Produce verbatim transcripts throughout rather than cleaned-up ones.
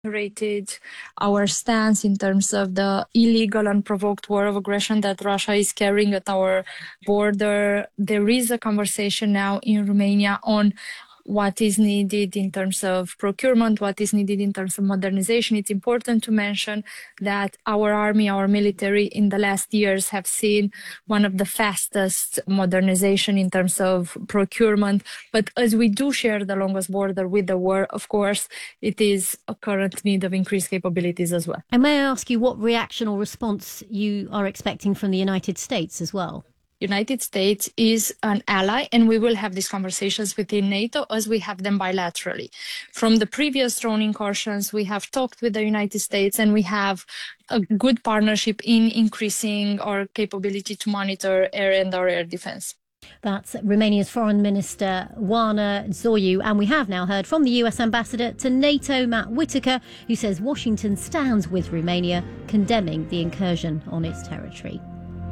Rated our stance in terms of the illegal, unprovoked war of aggression that Russia is carrying at our border. There is a conversation now in Romania on what is needed in terms of procurement, what is needed in terms of modernization. It's important to mention that our army, our military in the last years have seen one of the fastest modernization in terms of procurement. But as we do share the longest border with the war, of course, it is a current need of increased capabilities as well. And may I ask you what reaction or response you are expecting from the United States as well? United States is an ally, and we will have these conversations within NATO as we have them bilaterally. From the previous drone incursions, we have talked with the United States, and we have a good partnership in increasing our capability to monitor air and our air defense. That's Romania's Foreign Minister Oana Zoiu, and we have now heard from the U S Ambassador to NATO, Matt Whitaker, who says Washington stands with Romania, condemning the incursion on its territory.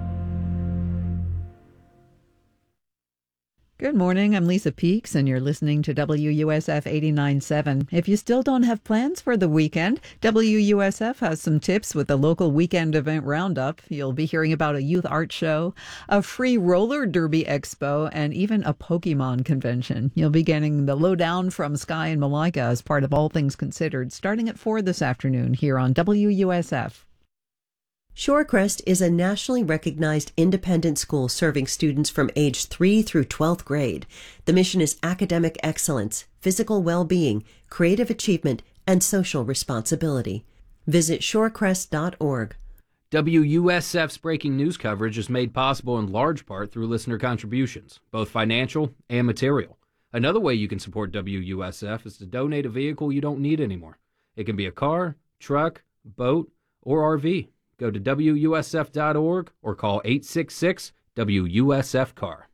Good morning, I'm Lisa Peaks, and you're listening to W U S F eighty-nine point seven. If you still don't have plans for the weekend, W U S F has some tips with the local weekend event roundup. You'll be hearing about a youth art show, a free roller derby expo, and even a Pokemon convention. You'll be getting the lowdown from Sky and Malika as part of All Things Considered, starting at four this afternoon here on W U S F. Shorecrest is a nationally recognized independent school serving students from age three through twelfth grade. The mission is academic excellence, physical well-being, creative achievement, and social responsibility. Visit shorecrest dot org. W U S F's breaking news coverage is made possible in large part through listener contributions, both financial and material. Another way you can support W U S F is to donate a vehicle you don't need anymore. It can be a car, truck, boat, or R V. Go to W U S F dot org or call eight six six W U S F car.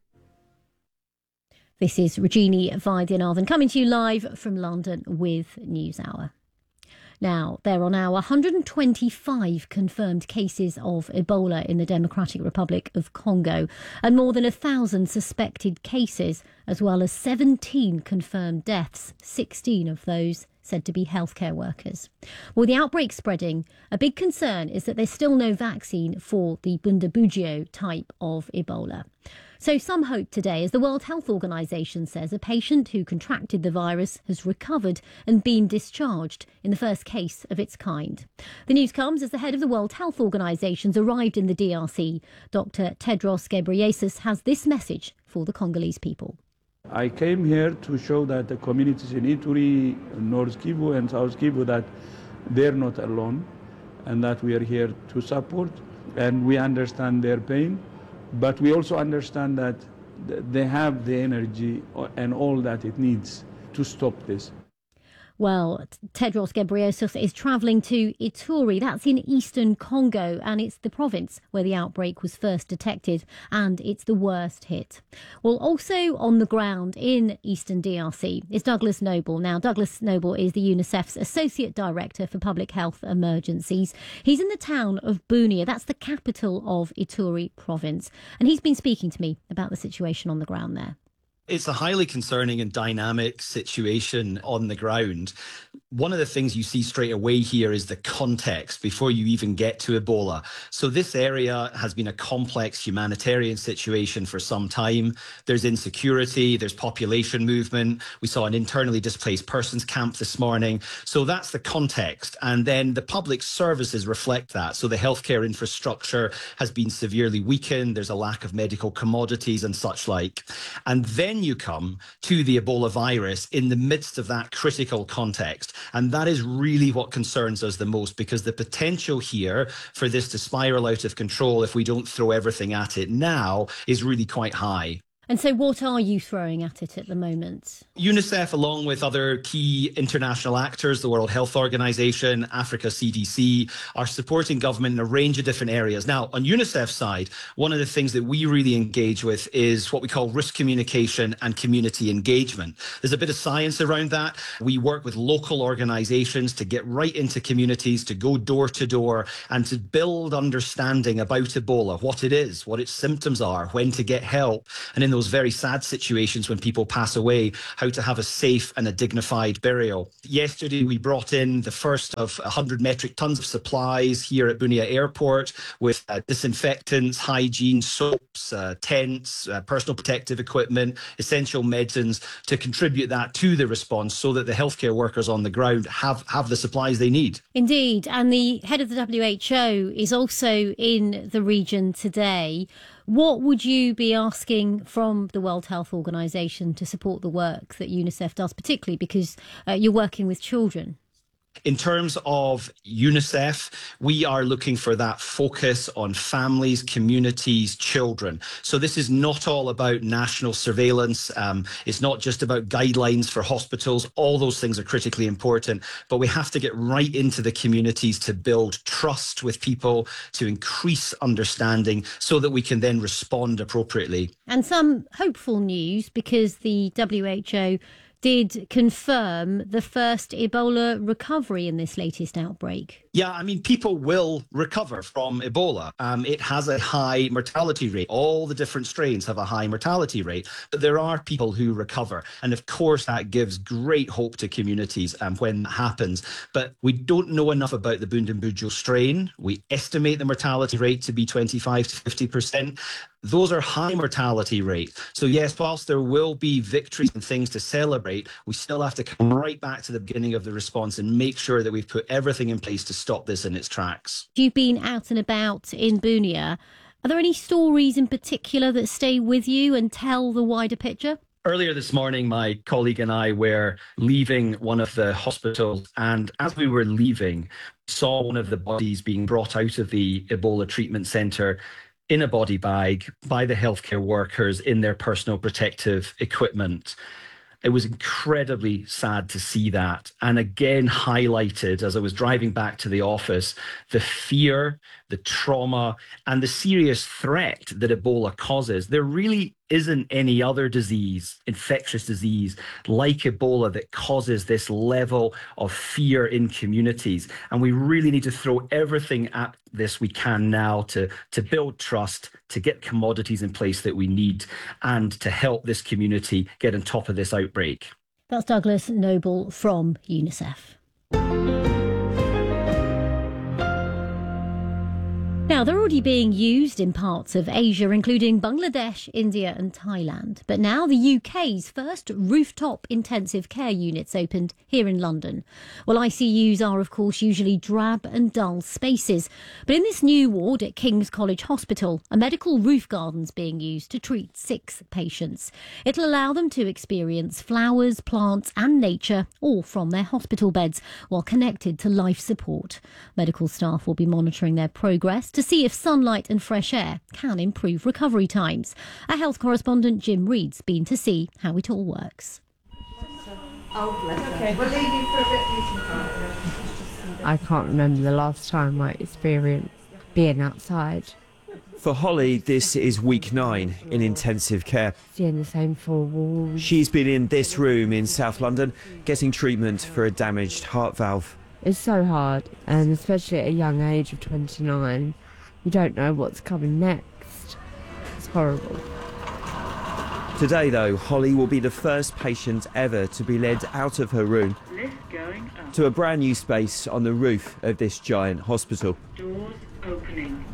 This is Regini Vaidyanathan coming to you live from London with NewsHour. Now, there are now one hundred twenty-five confirmed cases of Ebola in the Democratic Republic of Congo and more than one thousand suspected cases, as well as seventeen confirmed deaths, sixteen of those said to be healthcare workers. With the outbreak spreading, a big concern is that there's still no vaccine for the Bundibugyo type of Ebola. So some hope today, as the World Health Organization says a patient who contracted the virus has recovered and been discharged in the first case of its kind. The news comes as the head of the World Health Organization's arrived in the D R C. Doctor Tedros Ghebreyesus has this message for the Congolese people. I came here to show that the communities in Ituri, North Kivu and South Kivu, that they're not alone and that we are here to support, and we understand their pain, but we also understand that they have the energy and all that it needs to stop this. Well, Tedros Ghebreyesus is travelling to Ituri. That's in eastern Congo, and it's the province where the outbreak was first detected, and it's the worst hit. Well, also on the ground in eastern D R C is Douglas Noble. Now, Douglas Noble is the UNICEF's Associate Director for Public Health Emergencies. He's in the town of Bunia. That's the capital of Ituri province, and he's been speaking to me about the situation on the ground there. It's a highly concerning and dynamic situation on the ground. One of the things you see straight away here is the context before you even get to Ebola. So this area has been a complex humanitarian situation for some time. There's insecurity, there's population movement. We saw an internally displaced persons camp this morning. So that's the context. And then the public services reflect that. So the healthcare infrastructure has been severely weakened. There's a lack of medical commodities and such like. And then you come to the Ebola virus in the midst of that critical context. And that is really what concerns us the most, because the potential here for this to spiral out of control if we don't throw everything at it now is really quite high. And so what are you throwing at it at the moment? UNICEF, along with other key international actors, the World Health Organization, Africa C D C, are supporting government in a range of different areas. Now, on UNICEF's side, one of the things that we really engage with is what we call risk communication and community engagement. There's a bit of science around that. We work with local organizations to get right into communities, to go door to door and to build understanding about Ebola, what it is, what its symptoms are, when to get help. And in those very sad situations when people pass away, how to have a safe and a dignified burial. Yesterday, we brought in the first of one hundred metric tons of supplies here at Bunia Airport with uh, disinfectants, hygiene, soaps, uh, tents, uh, personal protective equipment, essential medicines to contribute that to the response so that the healthcare workers on the ground have, have the supplies they need. Indeed. And the head of the W H O is also in the region today. What would you be asking from the World Health Organization to support the work that UNICEF does, particularly because uh, you're working with children? In terms of UNICEF, we are looking for that focus on families, communities, children. So this is not all about national surveillance. Um, it's not just about guidelines for hospitals. All those things are critically important, but we have to get right into the communities to build trust with people, to increase understanding so that we can then respond appropriately. And some hopeful news, because the W H O did confirm the first Ebola recovery in this latest outbreak. Yeah, I mean, people will recover from Ebola. Um, it has a high mortality rate. All the different strains have a high mortality rate, but there are people who recover. And of course, that gives great hope to communities um, when that happens. But we don't know enough about the Bundibugyo strain. We estimate the mortality rate to be twenty-five to fifty percent. Those are high mortality rates. So yes, whilst there will be victories and things to celebrate, we still have to come right back to the beginning of the response and make sure that we've put everything in place to stop this in its tracks. You've been out and about in Bunia. Are there any stories in particular that stay with you and tell the wider picture? Earlier this morning, my colleague and I were leaving one of the hospitals, and as we were leaving, we saw one of the bodies being brought out of the Ebola treatment centre in a body bag by the healthcare workers in their personal protective equipment. It was incredibly sad to see that, and again highlighted as I was driving back to the office the fear, the trauma, and the serious threat that Ebola causes. There really isn't any other disease, infectious disease, like Ebola that causes this level of fear in communities. And we really need to throw everything at this we can now to, to build trust, to get commodities in place that we need, and to help this community get on top of this outbreak. That's Douglas Noble from UNICEF. Now, they're already being used in parts of Asia, including Bangladesh, India and Thailand. But now the U K's first rooftop intensive care units opened here in London. Well, I C Us are, of course, usually drab and dull spaces. But in this new ward at King's College Hospital, a medical roof garden's being used to treat six patients. It'll allow them to experience flowers, plants and nature, all from their hospital beds, while connected to life support. Medical staff will be monitoring their progress to see if sunlight and fresh air can improve recovery times. Our health correspondent Jim Reed's been to see how it all works. Oh, bless her. Okay, we'll leave you for a bit. I can't remember the last time I experienced being outside. For Holly, this is week nine in intensive care. Seeing the same four walls. She's been in this room in South London getting treatment for a damaged heart valve. It's so hard, and especially at a young age of twenty-nine. You don't know what's coming next. It's horrible. Today, though, Holly will be the first patient ever to be led out of her room to a brand new space on the roof of this giant hospital. Doors opening.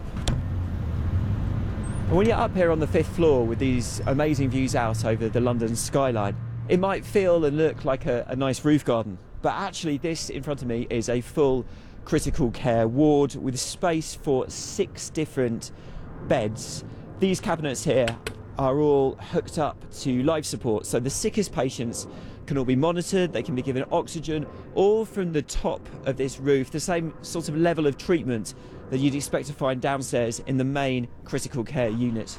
And when you're up here on the fifth floor with these amazing views out over the London skyline, it might feel and look like a, a nice roof garden. But actually, this in front of me is a full critical care ward with space for six different beds. These cabinets here are all hooked up to life support, so the sickest patients can all be monitored, they can be given oxygen, all from the top of this roof, the same sort of level of treatment that you'd expect to find downstairs in the main critical care unit.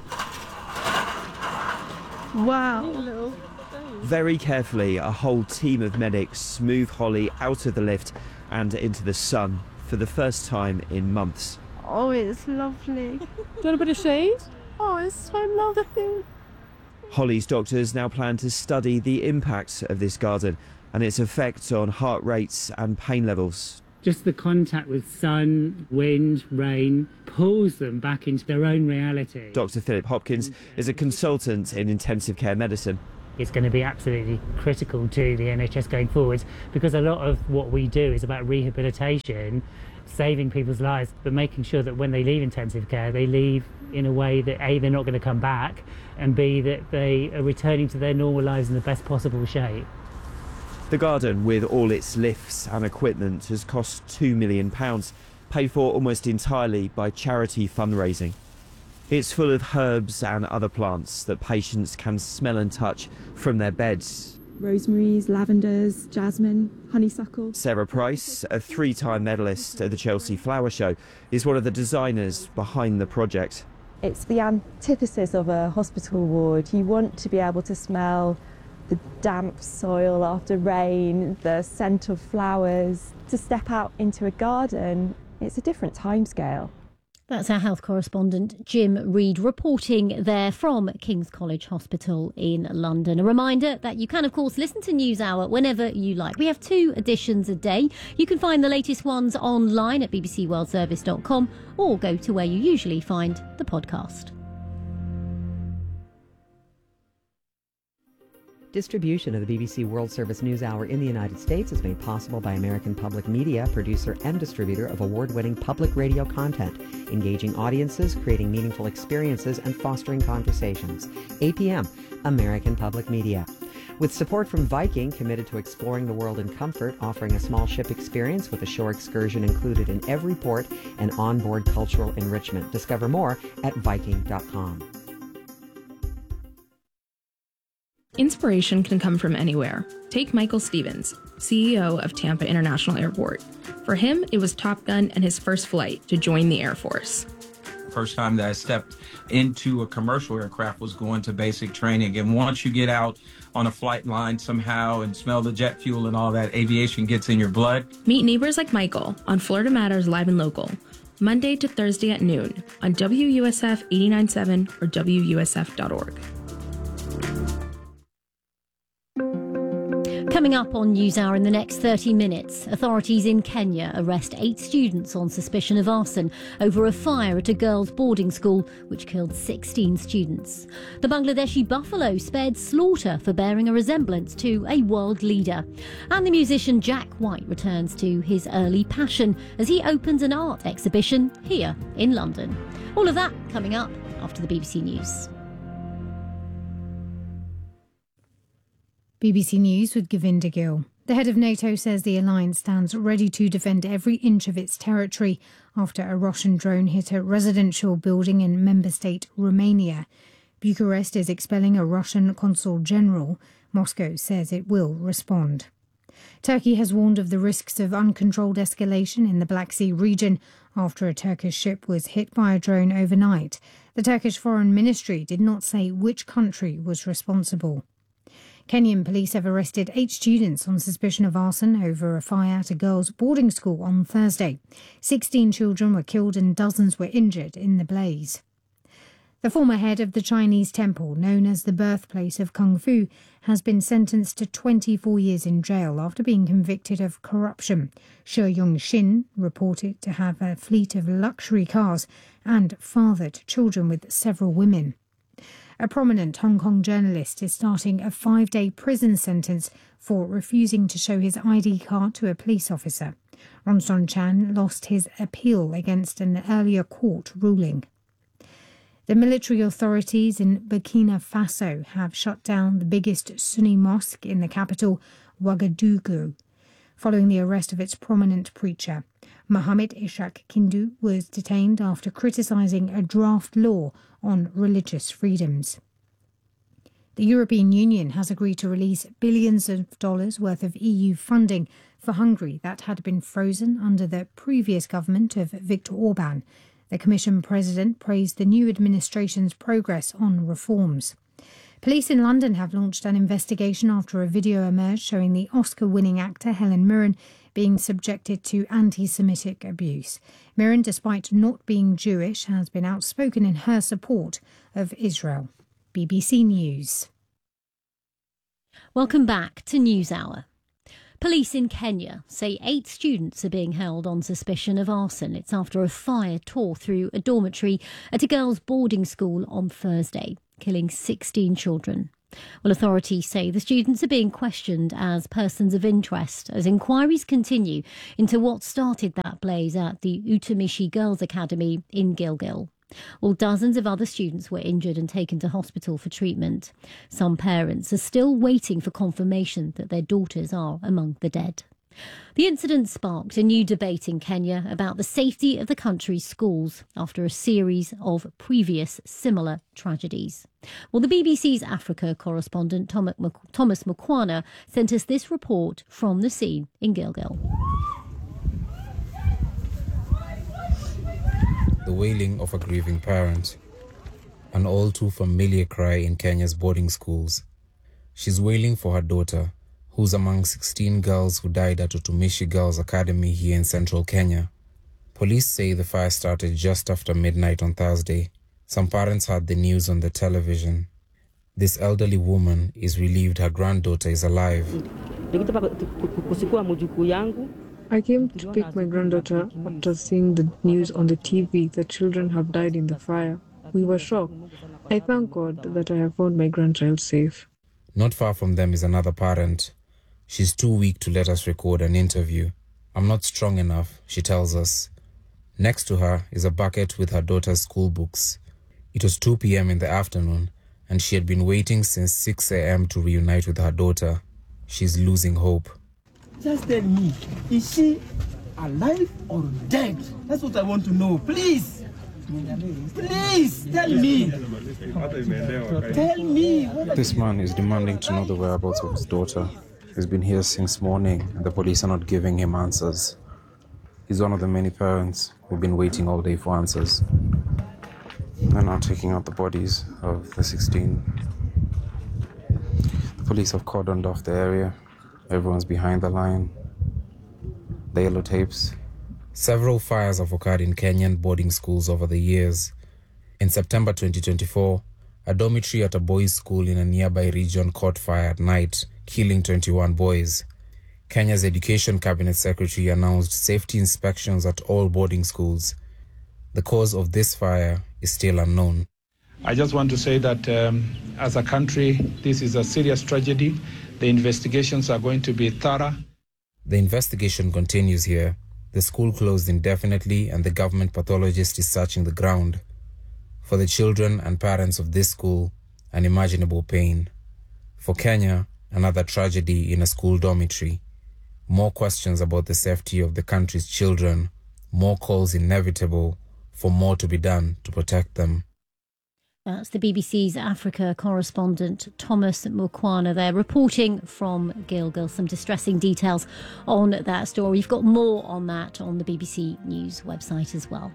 Wow. Very carefully, a whole team of medics move Holly out of the lift and into the sun for the first time in months. Oh, it's lovely. Do you want a bit of shade? Oh, it's so lovely. Holly's doctors now plan to study the impact of this garden and its effect on heart rates and pain levels. Just the contact with sun, wind, rain pulls them back into their own reality. Doctor Philip Hopkins is a consultant in intensive care medicine. It's going to be absolutely critical to the N H S going forwards, because a lot of what we do is about rehabilitation, saving people's lives, but making sure that when they leave intensive care, they leave in a way that A, they're not going to come back, and B, that they are returning to their normal lives in the best possible shape. The garden, with all its lifts and equipment, has cost two million pounds, paid for almost entirely by charity fundraising. It's full of herbs and other plants that patients can smell and touch from their beds. Rosemaries, lavenders, jasmine, honeysuckle. Sarah Price, a three-time medalist at the Chelsea Flower Show, is one of the designers behind the project. It's the antithesis of a hospital ward. You want to be able to smell the damp soil after rain, the scent of flowers. To step out into a garden, it's a different timescale. That's our health correspondent Jim Reid reporting there from King's College Hospital in London. A reminder that you can, of course, listen to NewsHour whenever you like. We have two editions a day. You can find the latest ones online at b b c world service dot com or go to where you usually find the podcast. Distribution of the B B C World Service NewsHour in the United States is made possible by American Public Media, producer and distributor of award-winning public radio content, engaging audiences, creating meaningful experiences, and fostering conversations. A P M, American Public Media. With support from Viking, committed to exploring the world in comfort, offering a small ship experience with a shore excursion included in every port and onboard cultural enrichment. Discover more at viking dot com. Inspiration can come from anywhere. Take Michael Stevens, C E O of Tampa International Airport. For him, it was Top Gun and his first flight to join the Air Force. First time that I stepped into a commercial aircraft was going to basic training. And once you get out on a flight line somehow and smell the jet fuel and all that, aviation gets in your blood. Meet neighbors like Michael on Florida Matters Live and Local, Monday to Thursday at noon on W U S F eighty-nine point seven or W U S F dot org. Coming up on NewsHour in the next thirty minutes, authorities in Kenya arrest eight students on suspicion of arson over a fire at a girls' boarding school which killed sixteen students. The Bangladeshi buffalo spared slaughter for bearing a resemblance to a world leader. And the musician Jack White returns to his early passion as he opens an art exhibition here in London. All of that coming up after the B B C News. B B C News with Govinda Gill. The head of NATO says the alliance stands ready to defend every inch of its territory after a Russian drone hit a residential building in member state Romania. Bucharest is expelling a Russian consul general. Moscow says it will respond. Turkey has warned of the risks of uncontrolled escalation in the Black Sea region after a Turkish ship was hit by a drone overnight. The Turkish Foreign Ministry did not say which country was responsible. Kenyan police have arrested eight students on suspicion of arson over a fire at a girls' boarding school on Thursday. Sixteen children were killed and dozens were injured in the blaze. The former head of the Chinese temple, known as the birthplace of Kung Fu, has been sentenced to twenty-four years in jail after being convicted of corruption. Shi Yongxin, reported to have a fleet of luxury cars and fathered children with several women. A prominent Hong Kong journalist is starting a five-day prison sentence for refusing to show his I D card to a police officer. Ronson Chan lost his appeal against an earlier court ruling. The military authorities in Burkina Faso have shut down the biggest Sunni mosque in the capital, Ouagadougou, following the arrest of its prominent preacher. Mohamed Ishaq Kindu was detained after criticising a draft law on religious freedoms. The European Union has agreed to release billions of dollars worth of E U funding for Hungary that had been frozen under the previous government of Viktor Orban. The Commission President praised the new administration's progress on reforms. Police in London have launched an investigation after a video emerged showing the Oscar-winning actor Helen Mirren being subjected to anti-Semitic abuse. Mirren, despite not being Jewish, has been outspoken in her support of Israel. B B C News. Welcome back to NewsHour. Police in Kenya say eight students are being held on suspicion of arson. It's after a fire tore through a dormitory at a girls' boarding school on Thursday, killing sixteen children. Well, authorities say the students are being questioned as persons of interest as inquiries continue into what started that blaze at the Utumishi Girls Academy in Gilgil. Well, dozens of other students were injured and taken to hospital for treatment. Some parents are still waiting for confirmation that their daughters are among the dead. The incident sparked a new debate in Kenya about the safety of the country's schools after a series of previous similar tragedies. Well, the B B C's Africa correspondent Thomas Mukwana sent us this report from the scene in Gilgil. The wailing of a grieving parent, an all too familiar cry in Kenya's boarding schools. She's wailing for her daughter, who's among sixteen girls who died at Utumishi Girls Academy here in central Kenya. Police say the fire started just after midnight on Thursday. Some parents heard the news on the television. This elderly woman is relieved her granddaughter is alive. I came to pick my granddaughter after seeing the news on the T V that children have died in the fire. We were shocked. I thank God that I have found my grandchild safe. Not far from them is another parent. She's too weak to let us record an interview. I'm not strong enough, she tells us. Next to her is a bucket with her daughter's school books. It was two p.m. in the afternoon, and she had been waiting since six a.m. to reunite with her daughter. She's losing hope. Just tell me, is she alive or dead? That's what I want to know. Please. Please, tell me. Tell me. This man is demanding to know the whereabouts of his daughter. He's been here since morning, and the police are not giving him answers. He's one of the many parents who've been waiting all day for answers. They're now taking out the bodies of the sixteen. The police have cordoned off the area. Everyone's behind the line. The yellow tapes. Several fires have occurred in Kenyan boarding schools over the years. In September twenty twenty-four, a dormitory at a boys' school in a nearby region caught fire at night, killing twenty-one boys. Kenya's Education Cabinet Secretary announced safety inspections at all boarding schools. The cause of this fire is still unknown. I just want to say that um, as a country, this is a serious tragedy. The investigations are going to be thorough. The investigation continues here. The school closed indefinitely and the government pathologist is searching the ground. For the children and parents of this school, unimaginable pain. For Kenya, another tragedy in a school dormitory. More questions about the safety of the country's children. More calls inevitable for more to be done to protect them. That's the B B C's Africa correspondent Thomas Mukwana there, reporting from Gilgil. Some distressing details on that story. You've got more on that on the B B C News website as well.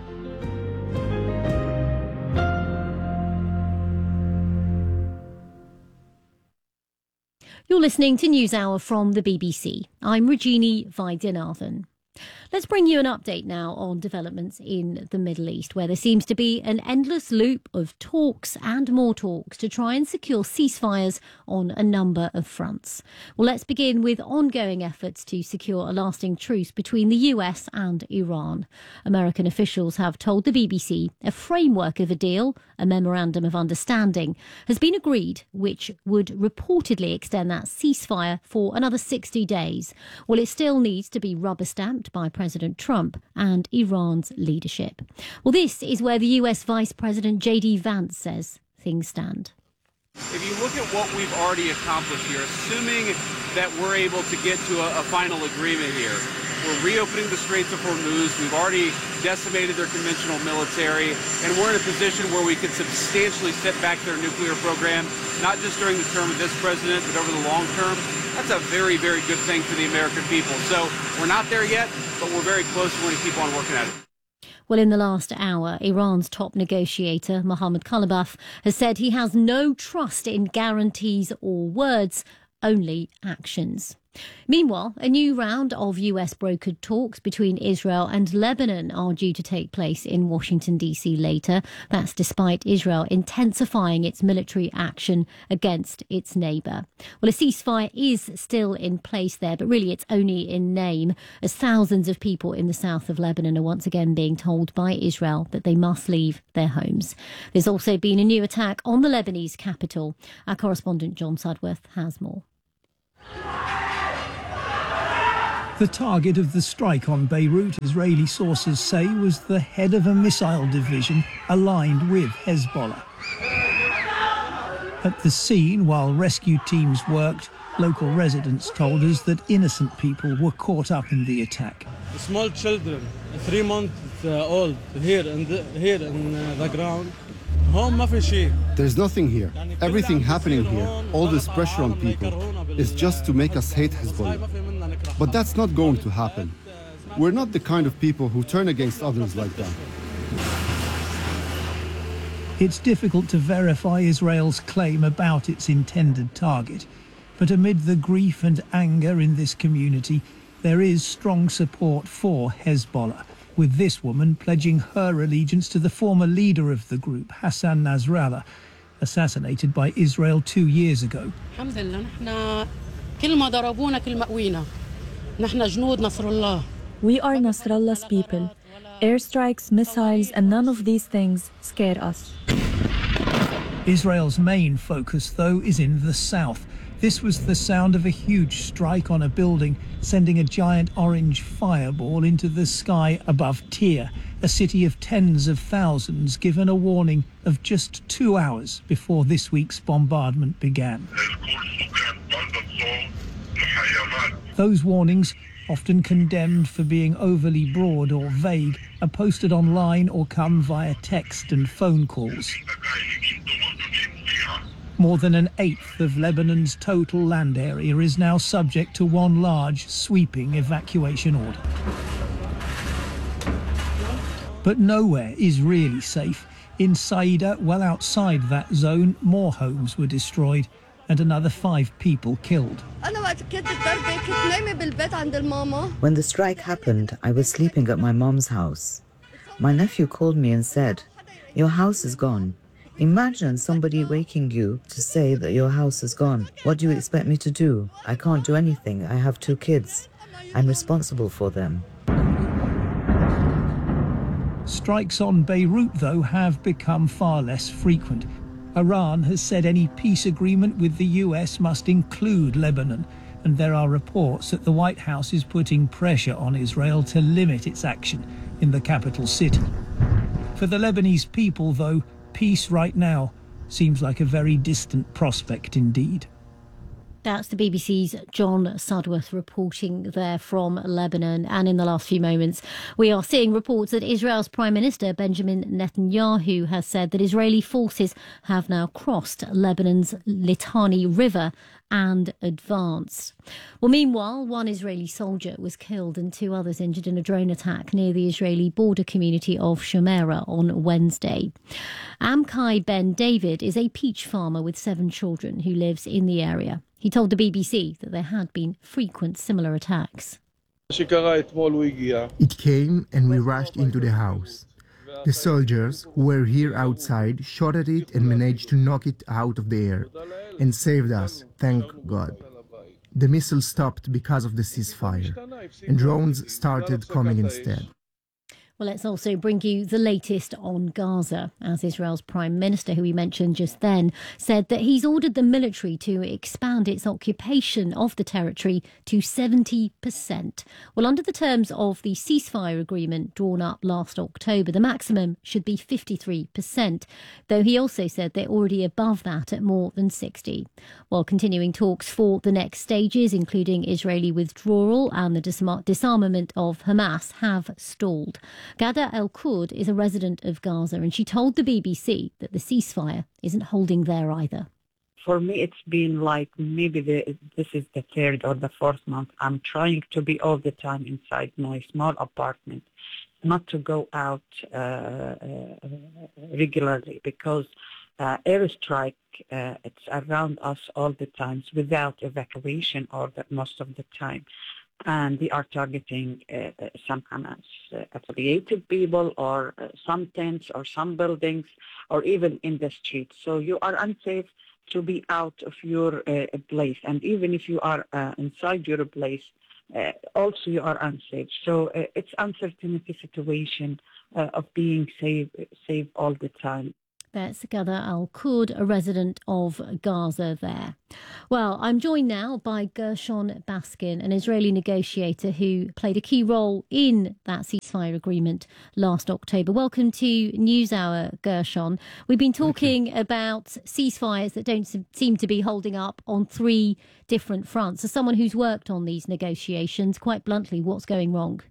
You're listening to NewsHour from the B B C. I'm Regina Vaidyanathan. Let's bring you an update now on developments in the Middle East, where there seems to be an endless loop of talks and more talks to try and secure ceasefires on a number of fronts. Well, let's begin with ongoing efforts to secure a lasting truce between the U S and Iran. American officials have told the B B C a framework of a deal, a memorandum of understanding, has been agreed, which would reportedly extend that ceasefire for another sixty days. Well, it still needs to be rubber-stamped by President Trump and Iran's leadership. Well, this is where the U S Vice President J D Vance says things stand. If you look at what we've already accomplished here, assuming that we're able to get to a, a final agreement here, we're reopening the Straits of Hormuz. We've already decimated their conventional military, and we're in a position where we could substantially set back their nuclear program, not just during the term of this president, but over the long term. That's a very, very good thing for the American people. So we're not there yet, but we're very close. We're going to keep on working at it. Well, in the last hour, Iran's top negotiator, Mohammad Khalibaf, has said he has no trust in guarantees or words, only actions. Meanwhile, a new round of U S brokered talks between Israel and Lebanon are due to take place in Washington, D C later. That's despite Israel intensifying its military action against its neighbour. Well, a ceasefire is still in place there, but really it's only in name, as thousands of people in the south of Lebanon are once again being told by Israel that they must leave their homes. There's also been a new attack on the Lebanese capital. Our correspondent John Sudworth has more. The target of the strike on Beirut, Israeli sources say, was the head of a missile division aligned with Hezbollah. At the scene, while rescue teams worked, local residents told us that innocent people were caught up in the attack. Small children, three months uh, old, here in the, here in uh, the ground. There's nothing here. Everything happening here, all this pressure on people, is just to make us hate Hezbollah. But that's not going to happen. We're not the kind of people who turn against others like that. It's difficult to verify Israel's claim about its intended target. But amid the grief and anger in this community, there is strong support for Hezbollah, with this woman pledging her allegiance to the former leader of the group, Hassan Nasrallah, assassinated by Israel two years ago. We are Nasrallah's people. Airstrikes, missiles, and none of these things scare us. Israel's main focus, though, is in the south. This was the sound of a huge strike on a building, sending a giant orange fireball into the sky above Tyre, a city of tens of thousands, given a warning of just two hours before this week's bombardment began. Those warnings, often condemned for being overly broad or vague, are posted online or come via text and phone calls. More than an eighth of Lebanon's total land area is now subject to one large, sweeping evacuation order. But nowhere is really safe. In Saida, well outside that zone, more homes were destroyed and another five people killed. When the strike happened, I was sleeping at my mom's house. My nephew called me and said, "Your house is gone." Imagine somebody waking you to say that your house is gone. What do you expect me to do? I can't do anything. I have two kids. I'm responsible for them. Strikes on Beirut, though, have become far less frequent. Iran has said any peace agreement with the U S must include Lebanon, and there are reports that the White House is putting pressure on Israel to limit its action in the capital city. For the Lebanese people, though, peace right now seems like a very distant prospect indeed. That's the B B C's John Sudworth reporting there from Lebanon. And in the last few moments, we are seeing reports that Israel's Prime Minister Benjamin Netanyahu has said that Israeli forces have now crossed Lebanon's Litani River and advanced. Well, meanwhile, one Israeli soldier was killed and two others injured in a drone attack near the Israeli border community of Shomerah on Wednesday. Amkai Ben David is a peach farmer with seven children who lives in the area. He told the B B C that there had been frequent similar attacks. It came and we rushed into the house. The soldiers who were here outside shot at it and managed to knock it out of the air and saved us, thank God. The missiles stopped because of the ceasefire, and drones started coming instead. Well, let's also bring you the latest on Gaza, as Israel's Prime Minister, who we mentioned just then, said that he's ordered the military to expand its occupation of the territory to seventy percent. Well, under the terms of the ceasefire agreement drawn up last October, the maximum should be fifty-three percent, though he also said they're already above that at more than sixty. While continuing talks for the next stages, including Israeli withdrawal and the disar- disarmament of Hamas, have stalled. Ghada El-Kurd is a resident of Gaza, and she told the B B C that the ceasefire isn't holding there either. For me, it's been like maybe the, this is the third or the fourth month. I'm trying to be all the time inside my small apartment, not to go out uh, uh, regularly, because uh, airstrike. Uh, it's around us all the times without evacuation order most of the time. And they are targeting uh, some Hamas uh, affiliated people or uh, some tents or some buildings or even in the streets. So you are unsafe to be out of your uh, place. And even if you are uh, inside your place, uh, also you are unsafe. So uh, it's uncertainty situation uh, of being safe, safe all the time. That's Ghada Al-Kurd, a resident of Gaza there. Well, I'm joined now by Gershon Baskin, an Israeli negotiator who played a key role in that ceasefire agreement last October. Welcome to NewsHour, Gershon. We've been talking about ceasefires that don't seem to be holding up on three different fronts. As someone who's worked on these negotiations, quite bluntly, what's going wrong?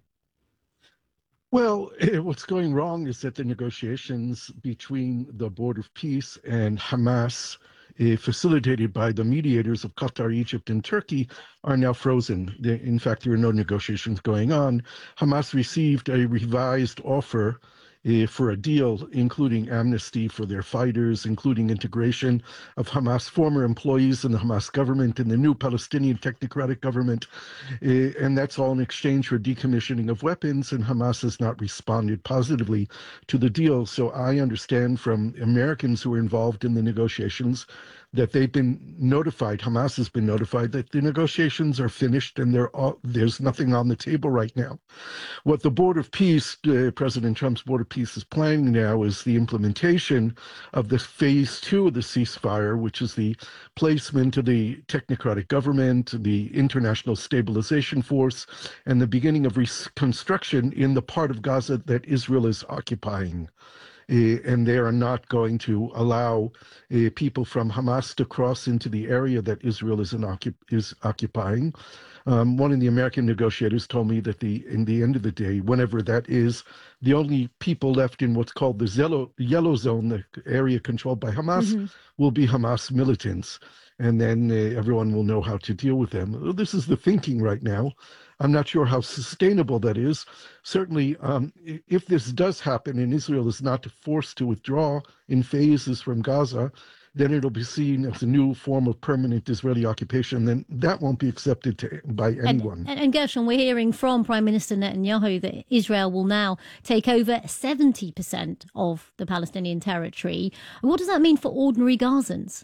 Well, what's going wrong is that the negotiations between the Board of Peace and Hamas, uh, facilitated by the mediators of Qatar, Egypt, and Turkey, are now frozen. In fact, there are no negotiations going on. Hamas received a revised offer Uh, for a deal, including amnesty for their fighters, including integration of Hamas former employees in the Hamas government and the new Palestinian technocratic government. Uh, and that's all in exchange for decommissioning of weapons, and Hamas has not responded positively to the deal. So I understand from Americans who are involved in the negotiations that they've been notified, Hamas has been notified that the negotiations are finished and they're all, there's nothing on the table right now. What the Board of Peace, uh, President Trump's Board of Peace is planning now is the implementation of the phase two of the ceasefire, which is the placement of the technocratic government, the International Stabilization Force, and the beginning of reconstruction in the part of Gaza that Israel is occupying. Uh, and they are not going to allow uh, people from Hamas to cross into the area that Israel is, occup is occupying. Um, one of the American negotiators told me that the in the end of the day, whenever that is, the only people left in what's called the yellow, yellow zone, the area controlled by Hamas, mm-hmm. will be Hamas militants. And then uh, everyone will know how to deal with them. This is the thinking right now. I'm not sure how sustainable that is. Certainly, um, if this does happen and Israel is not forced to withdraw in phases from Gaza, then it'll be seen as a new form of permanent Israeli occupation. Then that won't be accepted to, by anyone. And, and, and Gershon, we're hearing from Prime Minister Netanyahu that Israel will now take over seventy percent of the Palestinian territory. What does that mean for ordinary Gazans?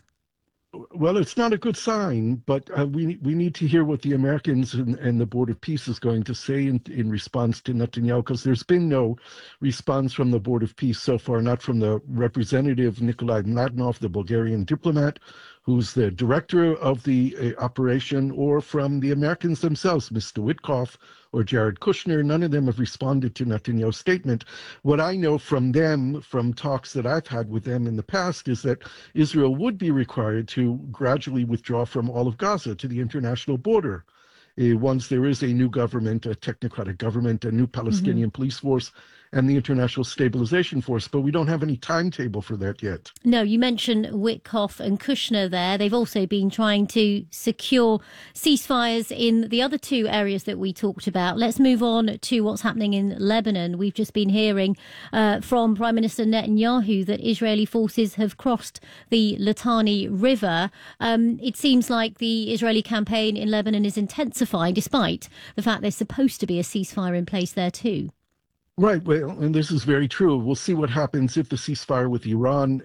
Well, it's not a good sign, but uh, we we need to hear what the Americans and, and the Board of Peace is going to say in, in response to Netanyahu, because there's been no response from the Board of Peace so far, not from the representative Nikolai Mladenov, the Bulgarian diplomat, who's the director of the uh, operation, or from the Americans themselves, Mister Witkoff or Jared Kushner. None of them have responded to Netanyahu's statement. What I know from them, from talks that I've had with them in the past, is that Israel would be required to gradually withdraw from all of Gaza to the international border. Uh, once there is a new government, a technocratic government, a new Palestinian mm-hmm. police force, and the International Stabilization Force, but we don't have any timetable for that yet. No, you mentioned Witkoff and Kushner there. They've also been trying to secure ceasefires in the other two areas that we talked about. Let's move on to what's happening in Lebanon. We've just been hearing uh, from Prime Minister Netanyahu that Israeli forces have crossed the Litani River. Um, it seems like the Israeli campaign in Lebanon is intensifying, despite the fact there's supposed to be a ceasefire in place there too. Right, well, and this is very true. We'll see what happens if the ceasefire with Iran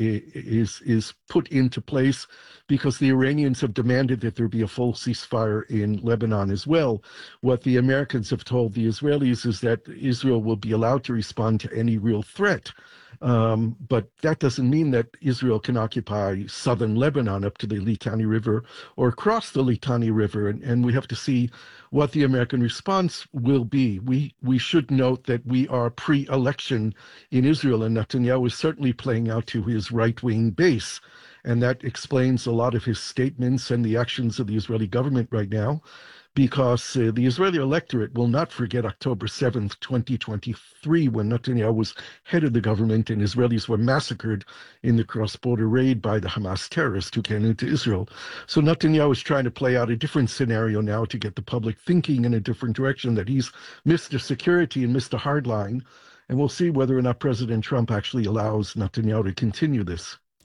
is is put into place, because the Iranians have demanded that there be a full ceasefire in Lebanon as well. What the Americans have told the Israelis is that Israel will be allowed to respond to any real threat. Um, but that doesn't mean that Israel can occupy southern Lebanon up to the Litani River or cross the Litani River, and, and we have to see what the American response will be. We we should note that we are pre-election in Israel, and Netanyahu is certainly playing out to his right-wing base, and that explains a lot of his statements and the actions of the Israeli government right now, because uh, the Israeli electorate will not forget October seventh, twenty twenty-three, when Netanyahu was head of the government and Israelis were massacred in the cross-border raid by the Hamas terrorists who came into Israel. So Netanyahu is trying to play out a different scenario now to get the public thinking in a different direction, that he's Mister Security and Mister Hardline, and we'll see whether or not President Trump actually allows Netanyahu to continue this.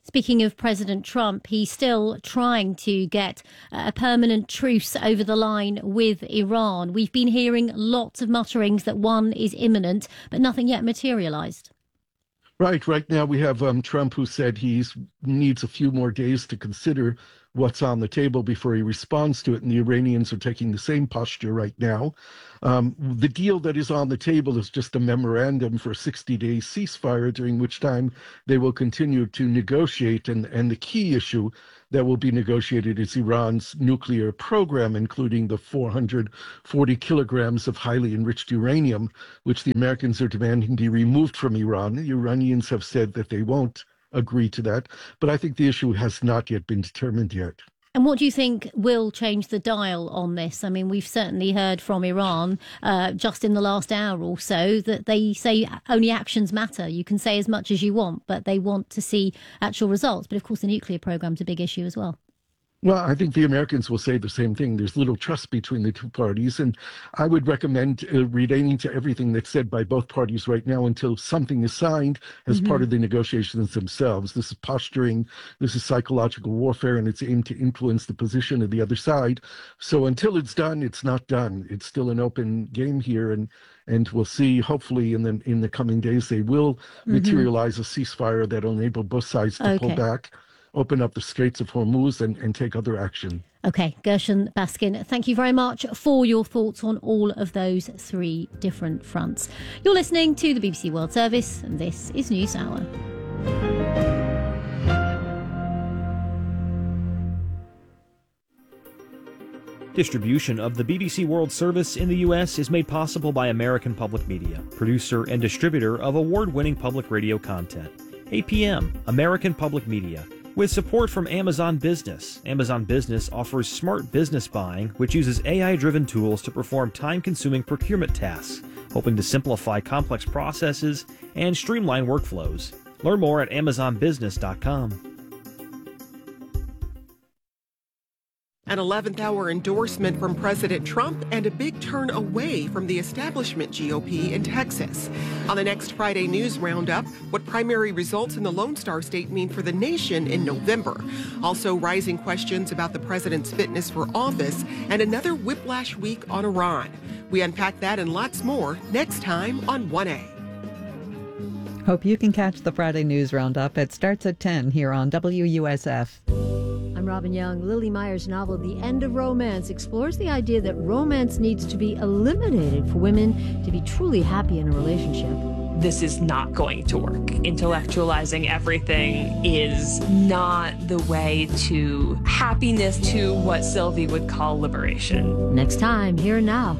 Speaking of President Trump, he's still trying to get a permanent truce over the line with Iran. We've been hearing lots of mutterings that one is imminent, but nothing yet materialized. Right. Right now we have um, Trump, who said he needs a few more days to consider what's on the table before he responds to it. And the Iranians are taking the same posture right now. Um, the deal that is on the table is just a memorandum for a sixty-day ceasefire, during which time they will continue to negotiate. And, and the key issue that will be negotiated is Iran's nuclear program, including the four hundred forty kilograms of highly enriched uranium, which the Americans are demanding be removed from Iran. The Iranians have said that they won't agree to that, but I think the issue has not yet been determined yet. And what do you think will change the dial on this? I mean, we've certainly heard from Iran uh, just in the last hour or so that they say only actions matter. You can say as much as you want, but they want to see actual results. But of course, the nuclear program's a big issue as well. Well, I think the Americans will say the same thing. There's little trust between the two parties, and I would recommend uh, relating to everything that's said by both parties right now until something is signed as mm-hmm. part of the negotiations themselves. This is posturing, this is psychological warfare, and it's aimed to influence the position of the other side. So until it's done, it's not done. It's still an open game here, and and we'll see, hopefully in the in the coming days, they will mm-hmm. materialize a ceasefire that will enable both sides to okay. pull back, open up the Straits of Hormuz, and, and take other action. OK, Gershon Baskin, thank you very much for your thoughts on all of those three different fronts. You're listening to the B B C World Service, and this is News Hour. Distribution of the B B C World Service in the U S is made possible by American Public Media, producer and distributor of award-winning public radio content. A P M, American Public Media. With support from Amazon Business, Amazon Business offers smart business buying, which uses A I-driven tools to perform time-consuming procurement tasks, hoping to simplify complex processes and streamline workflows. Learn more at amazon business dot com. An eleventh hour endorsement from President Trump and a big turn away from the establishment G O P in Texas. On the next Friday News Roundup, what primary results in the Lone Star State mean for the nation in November. Also, rising questions about the president's fitness for office and another whiplash week on Iran. We unpack that and lots more next time on one A. Hope you can catch the Friday News Roundup. It starts at ten here on W U S F. I'm Robin Young. Lily Meyer's novel, The End of Romance, explores the idea that romance needs to be eliminated for women to be truly happy in a relationship. This is not going to work. Intellectualizing everything is not the way to happiness, to what Sylvie would call liberation. Next time, Here and Now.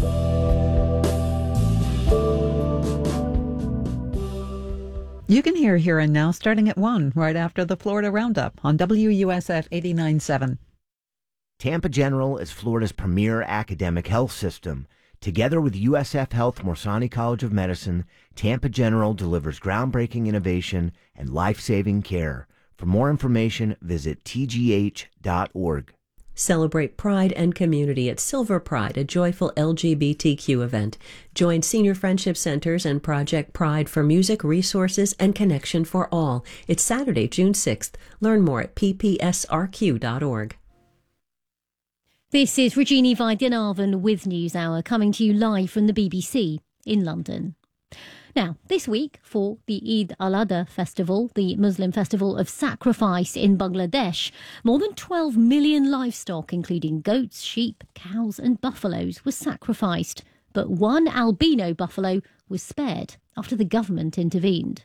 You can hear Here and Now starting at one, right after the Florida Roundup on W U S F eighty-nine point seven. Tampa General is Florida's premier academic health system. Together with U S F Health Morsani College of Medicine, Tampa General delivers groundbreaking innovation and life-saving care. For more information, visit T G H dot org. Celebrate pride and community at Silver Pride, a joyful L G B T Q event. Join Senior Friendship Centers and Project Pride for music, resources, and connection for all. It's Saturday, June sixth. Learn more at P P S R Q dot org. This is Regina Vaidyanathan with NewsHour, coming to you live from the B B C in London. Now, this week, for the Eid al-Adha festival, the Muslim festival of sacrifice in Bangladesh, more than twelve million livestock, including goats, sheep, cows and buffaloes, was sacrificed. But one albino buffalo was spared after the government intervened.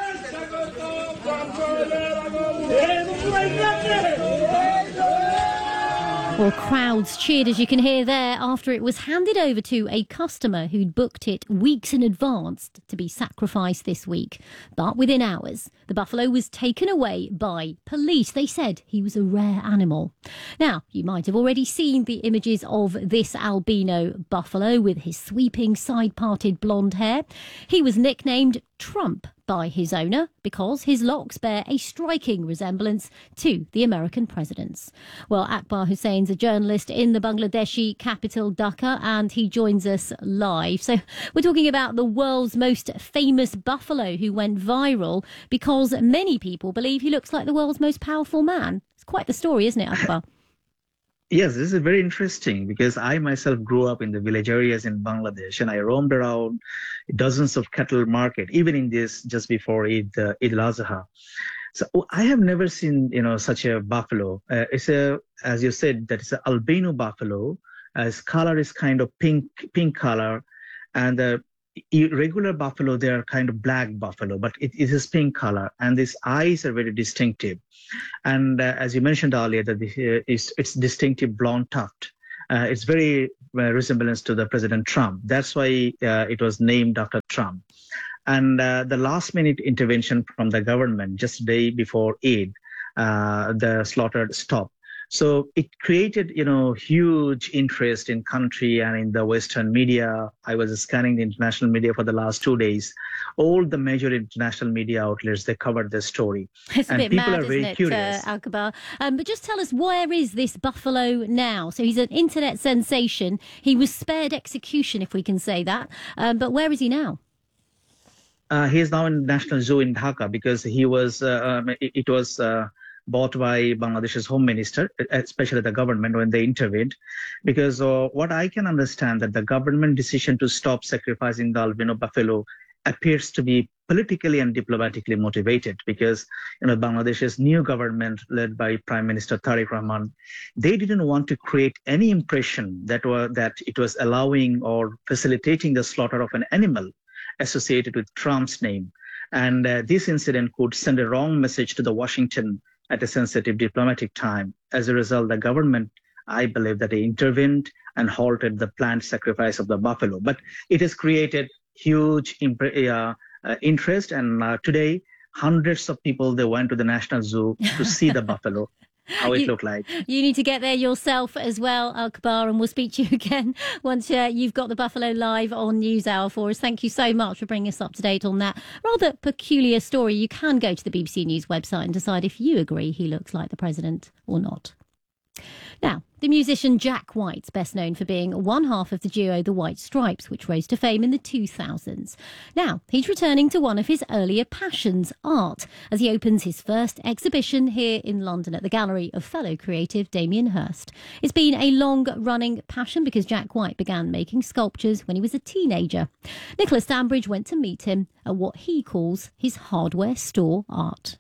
Well, crowds cheered, as you can hear there, after it was handed over to a customer who'd booked it weeks in advance to be sacrificed this week. But within hours, the buffalo was taken away by police. They said he was a rare animal. Now, you might have already seen the images of this albino buffalo with his sweeping, side-parted blonde hair. He was nicknamed Trump by his owner because his locks bear a striking resemblance to the American president's. Well, Akbar Hussein's a journalist in the Bangladeshi capital Dhaka, and he joins us live. So we're talking about the world's most famous buffalo who went viral because many people believe he looks like the world's most powerful man. It's quite the story, isn't it, Akbar? Yes, this is very interesting because I myself grew up in the village areas in Bangladesh, and I roamed around dozens of cattle market, even in this just before Eid, uh, Eid al-Adha. So I have never seen, you know, such a buffalo. Uh, it's a, as you said, that it's an albino buffalo. Uh, its color is kind of pink, pink color, and the regular buffalo, they are kind of black buffalo, but it, it is pink color, and these eyes are very distinctive. And uh, as you mentioned earlier, that uh, it's, it's distinctive blonde tuft. Uh, it's very uh, resemblance to the President Trump. That's why uh, it was named after Trump. And uh, the last minute intervention from the government, just a day before Eid, uh, the slaughter stopped. So it created, you know, huge interest in country and in the Western media. I was scanning the international media for the last two days. All the major international media outlets, they covered the story. It's a and bit people mad, are very isn't it, curious. uh, Akbar? Um, but just tell us, where is this buffalo now? So he's an internet sensation. He was spared execution, if we can say that. Um, but where is he now? Uh, he is now in National Zoo in Dhaka because he was, uh, um, it, it was... Uh, bought by Bangladesh's Home Minister, especially the government when they intervened, because uh, what I can understand that the government decision to stop sacrificing the albino buffalo appears to be politically and diplomatically motivated, because you know Bangladesh's new government led by Prime Minister Tariq Rahman, they didn't want to create any impression that were that it was allowing or facilitating the slaughter of an animal associated with Trump's name, and uh, this incident could send a wrong message to the Washington at a sensitive diplomatic time. As a result, the government, I believe, that they intervened and halted the planned sacrifice of the buffalo. But it has created huge uh, uh, interest, and uh, today, hundreds of people, they went to the National Zoo to see the buffalo, how it you, looked like. You need to get there yourself as well, Akbar, and we'll speak to you again once uh, you've got the buffalo live on NewsHour for us. Thank you so much for bringing us up to date on that rather peculiar story. You can go to the B B C News website and decide if you agree he looks like the president or not. Now, the musician Jack White's best known for being one half of the duo The White Stripes, which rose to fame in the two thousands. Now, he's returning to one of his earlier passions, art, as he opens his first exhibition here in London at the gallery of fellow creative Damien Hirst. It's been a long-running passion because Jack White began making sculptures when he was a teenager. Nicholas Danbridge went to meet him at what he calls his hardware store art.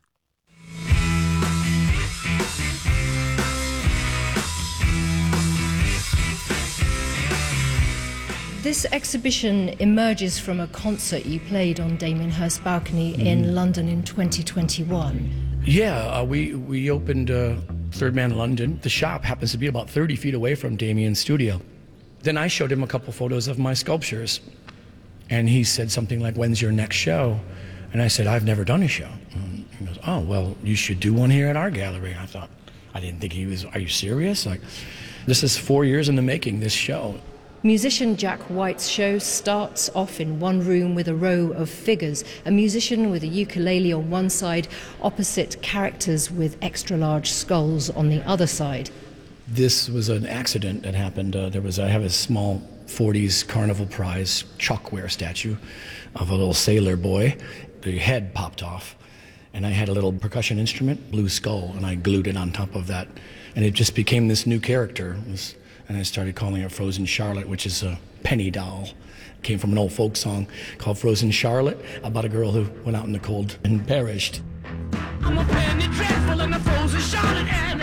This exhibition emerges from a concert you played on Damien Hirst's balcony mm. in London in twenty twenty-one. Yeah, uh, we, we opened uh, Third Man London. The shop happens to be about thirty feet away from Damien's studio. Then I showed him a couple photos of my sculptures, and he said something like, "When's your next show?" And I said, "I've never done a show." And he goes, "Oh, well, you should do one here at our gallery." I thought, I didn't think he was, are you serious? Like, this is four years in the making, this show. Musician Jack White's show starts off in one room with a row of figures, a musician with a ukulele on one side, opposite characters with extra-large skulls on the other side. This was an accident that happened. Uh, there was, I have a small forties Carnival Prize chalkware statue of a little sailor boy. The head popped off, and I had a little percussion instrument, blue skull, and I glued it on top of that, and it just became this new character. It was, and I started calling her Frozen Charlotte, which is a penny doll. It came from an old folk song called Frozen Charlotte, about a girl who went out in the cold and perished. I'm a penny dreadful and a frozen Charlotte, and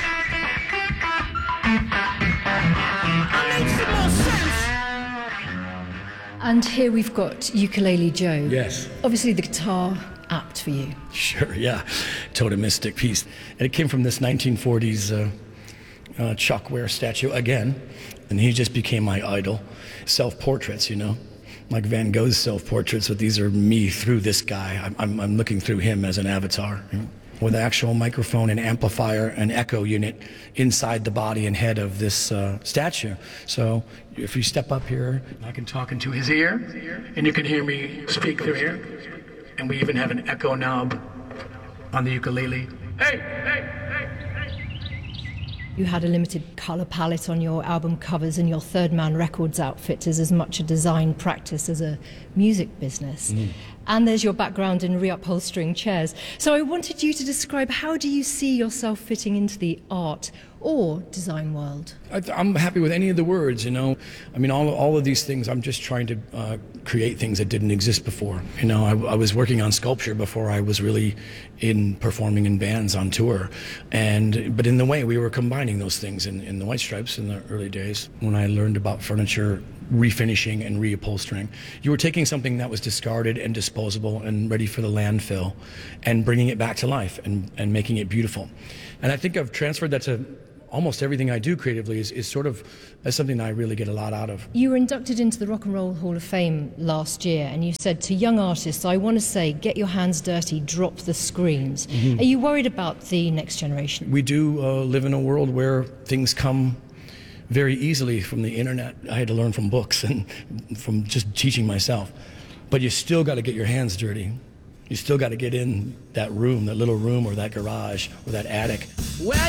I make some more sense. And here we've got Ukulele Joe. Yes. Obviously the guitar apt for you. Sure, yeah. Totemistic piece. And it came from this nineteen forties uh, Uh, chalkware statue again, and he just became my idol. Self-portraits, you know, like Van Gogh's self-portraits, but these are me through this guy. I'm, I'm, I'm looking through him as an avatar, you know, with an actual microphone and amplifier and echo unit inside the body and head of this uh, statue. So if you step up here, I can talk into his ear, and you can hear me speak through here. And we even have an echo knob on the ukulele. Hey, hey, hey, hey. You had a limited colour palette on your album covers, and your Third Man Records outfit is as much a design practice as a music business. Mm. And there's your background in reupholstering chairs. So I wanted you to describe, how do you see yourself fitting into the art or design world? I, I'm happy with any of the words, you know. I mean, all, all of these things, I'm just trying to uh, create things that didn't exist before. You know, I, I was working on sculpture before I was really in performing in bands on tour. And but in the way, we were combining those things in, in the White Stripes in the early days. When I learned about furniture refinishing and reupholstering, you were taking something that was discarded and disposable and ready for the landfill and bringing it back to life and, and making it beautiful. And I think I've transferred that to almost everything I do creatively is, is sort of, that's something that I really get a lot out of. You were inducted into the Rock and Roll Hall of Fame last year, and you said to young artists, I want to say, get your hands dirty, drop the screens. Mm-hmm. Are you worried about the next generation? We do uh, live in a world where things come very easily from the internet. I had to learn from books and from just teaching myself. But you still got to get your hands dirty. You still got to get in that room, that little room or that garage or that attic. Well,